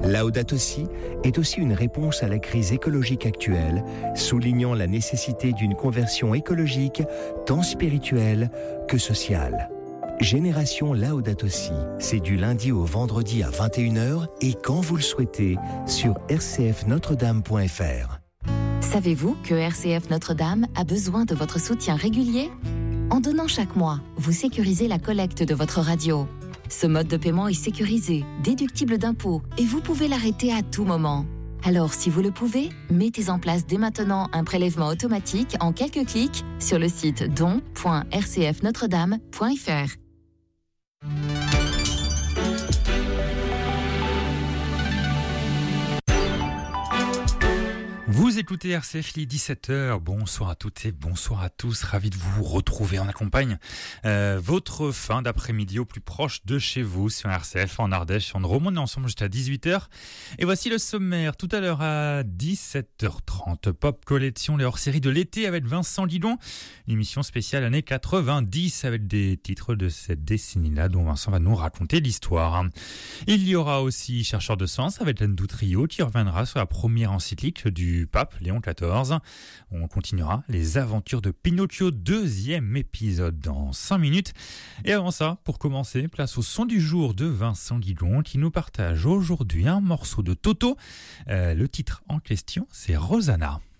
Laudato Si est aussi une réponse à la crise écologique actuelle, soulignant la nécessité d'une conversion écologique tant spirituelle que sociale. Génération Laudato Si, c'est du lundi au vendredi à 21h et quand vous le souhaitez sur rcfnotredame.fr. Savez-vous que RCF Notre-Dame a besoin de votre soutien régulier ? En donnant chaque mois, vous sécurisez la collecte de votre radio. Ce mode de paiement est sécurisé, déductible d'impôts et vous pouvez l'arrêter à tout moment. Alors, si vous le pouvez, mettez en place dès maintenant un prélèvement automatique en quelques clics sur le site don.rcfnotredame.fr. Vous écoutez RCF, il est 17h. Bonsoir à toutes et bonsoir à tous. Ravi de vous retrouver en accompagne. Votre fin d'après-midi au plus proche de chez vous sur RCF en Ardèche. On est ensemble jusqu'à 18h. Et voici le sommaire. Tout à l'heure à 17h30, Pop Collection, les hors-séries de l'été avec Vincent Guidon. Une émission spéciale années 90 avec des titres de cette décennie-là dont Vincent va nous raconter l'histoire. Il y aura aussi Chercheur de sens avec l'Andou Trio qui reviendra sur la première encyclique du pape Léon XIV. On continuera les aventures de Pinocchio, 2e épisode dans 5 minutes. Et avant ça, pour commencer, place au son du jour de Vincent Guidon qui nous partage aujourd'hui un morceau de Toto. Le titre en question, c'est Rosanna.